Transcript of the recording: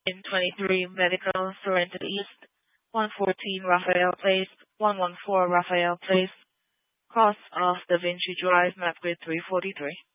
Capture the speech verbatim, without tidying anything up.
In twenty-three Medical, Sorrento East, one fourteen Raphael Place, one one four Raphael Place, cross of Da Vinci Drive, Mapgrid three forty-three.